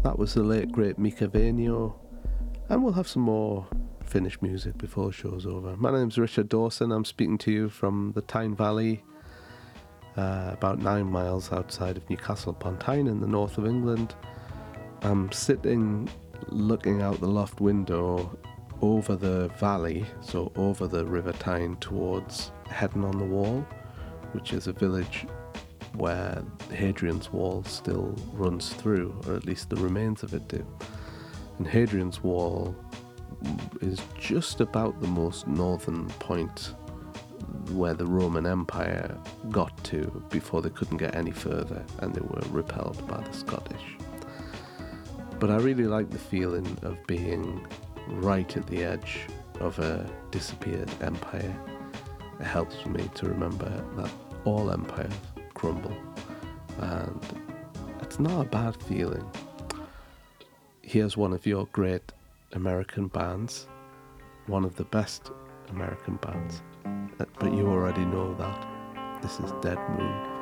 That was the late great Mika Vainio, and we'll have some more Finnish music before the show's over. My name's Richard Dawson. I'm speaking to you from the Tyne Valley, about 9 miles outside of Newcastle upon Tyne in the north of England. I'm sitting looking out the loft window over the valley, so over the River Tyne towards Headon on the Wall, which is a village where Hadrian's Wall still runs through, or at least the remains of it do. And Hadrian's Wall is just about the most northern point where the Roman Empire got to before they couldn't get any further and they were repelled by the Scottish. But I really like the feeling of being right at the edge of a disappeared empire. It helps me to remember that all empires crumble, and it's not a bad feeling. Here's one of your great American bands, one of the best American bands, but you already know that. This is Dead Moon.